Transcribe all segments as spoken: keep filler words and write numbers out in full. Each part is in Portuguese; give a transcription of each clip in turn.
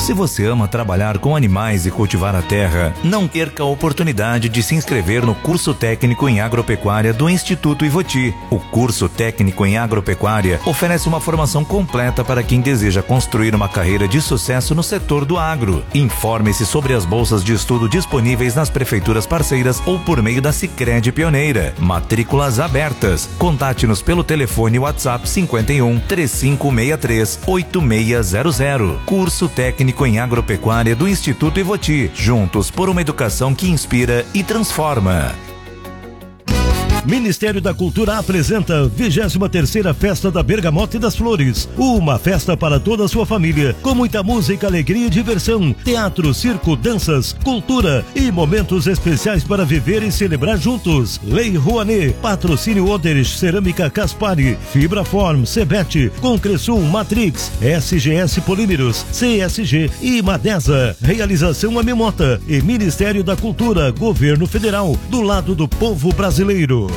Se você ama trabalhar com animais e cultivar a terra, não perca a oportunidade de se inscrever no curso técnico em agropecuária do Instituto Ivoti. O curso técnico em agropecuária oferece uma formação completa para quem deseja construir uma carreira de sucesso no setor do agro. Informe-se sobre as bolsas de estudo disponíveis nas prefeituras parceiras ou por meio da Sicredi Pioneira. Matrículas abertas. Contate-nos pelo telefone WhatsApp cinquenta e um, três cinco seis três, oito seis zero zero. Curso técnico em agropecuária do Instituto Ivoti. Juntos por uma educação que inspira e transforma. Ministério da Cultura apresenta vigésima terceira Festa da Bergamota e das Flores. Uma festa para toda a sua família, com muita música, alegria e diversão, teatro, circo, danças, cultura e momentos especiais para viver e celebrar juntos. Lei Rouanet, patrocínio Oderich, Cerâmica Caspari, Fibraform, Cebet, Concresul, Matrix, S G S Polímeros, C S G e Madesa. Realização Amimota e Ministério da Cultura, Governo Federal, do lado do povo brasileiro.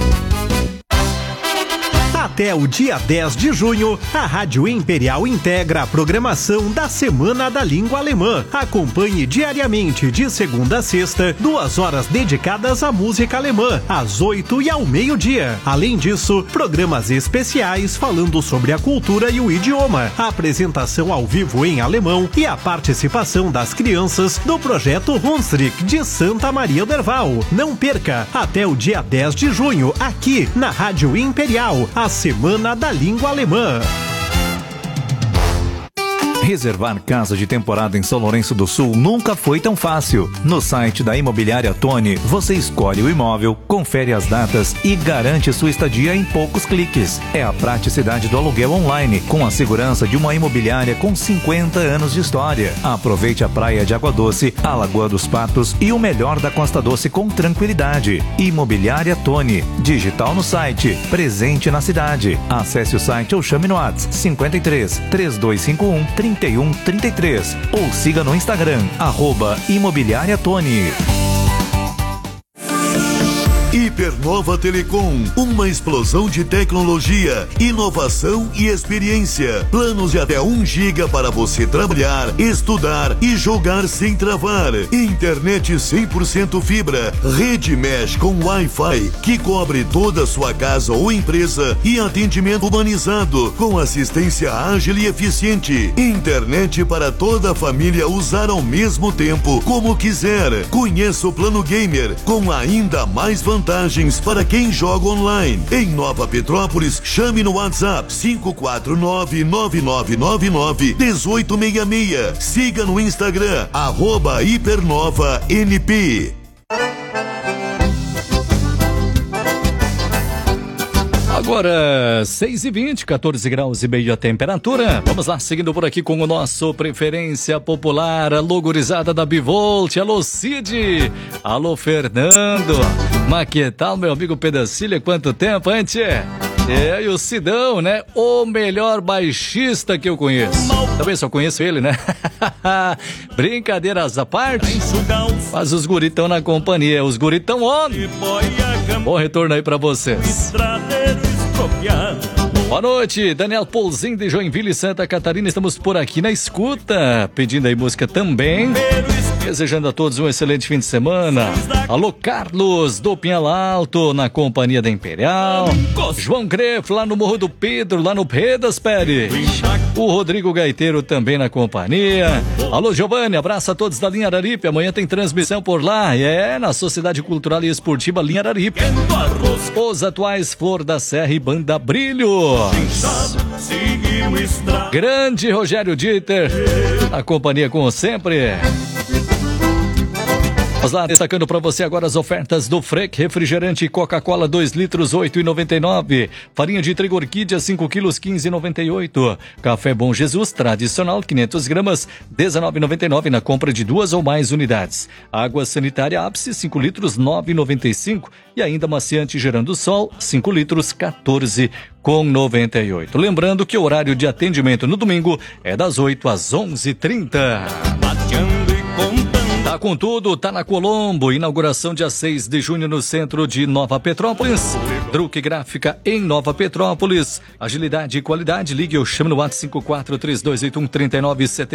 Até o dia dez de junho, a Rádio Imperial integra a programação da Semana da Língua Alemã. Acompanhe diariamente, de segunda a sexta, duas horas dedicadas à música alemã, às oito e ao meio-dia. Além disso, programas especiais falando sobre a cultura e o idioma, a apresentação ao vivo em alemão e a participação das crianças do projeto Hunsrück de Santa Maria do Herval. Não perca, até o dia dez de junho, aqui na Rádio Imperial, a Semana da Língua Alemã. Reservar casa de temporada em São Lourenço do Sul nunca foi tão fácil. No site da Imobiliária Tony, você escolhe o imóvel, confere as datas e garante sua estadia em poucos cliques. É a praticidade do aluguel online, com a segurança de uma imobiliária com cinquenta anos de história. Aproveite a praia de Água Doce, a Lagoa dos Patos e o melhor da Costa Doce com tranquilidade. Imobiliária Tony, digital no site, presente na cidade. Acesse o site ou chame no WhatsApp cinquenta e três, três dois cinco um, trinta e um trinta e três ou siga no Instagram, arroba Imobiliária Tony. Hipernova Telecom, uma explosão de tecnologia, inovação e experiência. Planos de até um giga para você trabalhar, estudar e jogar sem travar. Internet cem por cento fibra, rede mesh com Wi-Fi que cobre toda a sua casa ou empresa e atendimento humanizado com assistência ágil e eficiente. Internet para toda a família usar ao mesmo tempo, como quiser. Conheça o plano gamer com ainda mais vantagens para quem joga online. Em Nova Petrópolis, chame no WhatsApp cinco quatro nove, nove nove nove nove, um oito seis seis. Siga no Instagram, arroba Hipernova N P. Agora, seis e vinte, quatorze graus e meio a temperatura. Vamos lá, seguindo por aqui com o nosso Preferência Popular, a logorizada da Bivolt. Alô, Cid. Alô, Fernando. Maquetal, meu amigo Pedacilha, quanto tempo, antes? É, e o Sidão, né? O melhor baixista que eu conheço. Também só conheço ele, né? Brincadeiras à parte. Mas os guritão na companhia, os guritão on. Bom retorno aí pra vocês. Boa noite, Daniel Pouzinho de Joinville, Santa Catarina. Estamos por aqui na escuta, pedindo aí música também. Desejando a todos um excelente fim de semana. Alô, Carlos do Pinhal Alto, na companhia da Imperial. João Gref, lá no Morro do Pedro, lá no Pedas Pérez. O Rodrigo Gaiteiro também na companhia. Alô, Giovanni, abraço a todos da Linha Araripe. Amanhã tem transmissão por lá. É, na Sociedade Cultural e Esportiva Linha Araripe. Os atuais Flor da Serra e Banda Brilho. Grande Rogério Dieter, na companhia como sempre. Vamos lá, destacando para você agora as ofertas do Freck, refrigerante Coca-Cola dois litros, oito reais e noventa e nove centavos. Farinha de trigo Orquídea cinco quilos, quinze reais e noventa e oito centavos. Café Bom Jesus tradicional quinhentas gramas, dezenove reais e noventa e nove centavos na compra de duas ou mais unidades. Água sanitária Ápice cinco litros, nove reais e noventa e cinco centavos. E ainda maciante Gerando Sol cinco litros, quatorze reais e noventa e oito centavos. Lembrando que o horário de atendimento no domingo é das oito às onze e trinta. Tá com tudo, tá na Colombo, inauguração dia seis de junho no centro de Nova Petrópolis. Druck Gráfica em Nova Petrópolis. Agilidade e qualidade, ligue ou chame no WhatsApp cinco quatro três dois oito um três nove sete